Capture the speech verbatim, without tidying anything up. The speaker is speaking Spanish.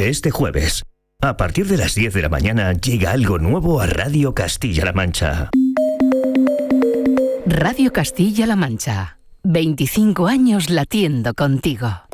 este jueves. A partir de las diez de la mañana llega algo nuevo a Radio Castilla-La Mancha. Radio Castilla-La Mancha. veinticinco años latiendo contigo.